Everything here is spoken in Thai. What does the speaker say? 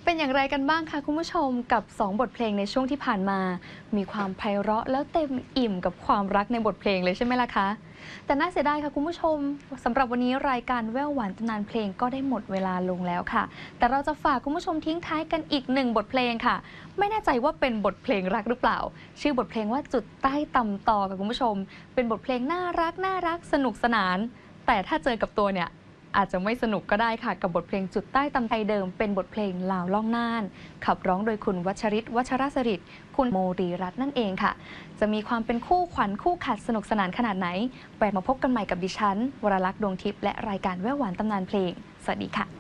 เป็นอย่างไรกันบ้างคะคุณผู้ชมกับ2บทเพลงในช่วงที่ผ่านมามีความไพเราะแล้วเต็มอิ่มกับความรักในบทเพลงเลยใช่ไหมล่ะคะแต่น่าเสียดายค่ะคุณผู้ชมสำหรับวันนี้รายการแว่วหวานตำนานเพลงก็ได้หมดเวลาลงแล้วค่ะแต่เราจะฝากคุณผู้ชมทิ้งท้ายกันอีก1บทเพลงค่ะไม่แน่ใจว่าเป็นบทเพลงรักหรือเปล่าชื่อบทเพลงว่าจุดใต้ตำตอค่ะคุณผู้ชมเป็นบทเพลงน่ารักสนุกสนานแต่ถ้าเจอกับตัวเนี่ยอาจจะไม่สนุกก็ได้ค่ะกับบทเพลงจุดใต้ตำไทยเดิมเป็นบทเพลงลาวล่องน่านขับร้องโดยคุณวัชริศวัชรศริตคุณโมรีรัตน์นั่นเองค่ะจะมีความเป็นคู่ขวัญคู่ขัดสนุกสนานขนาดไหนแวะมาพบกันใหม่กับดิฉันวรลักษณ์ดวงทิพย์และรายการแว่วหวานตำนานเพลงสวัสดีค่ะ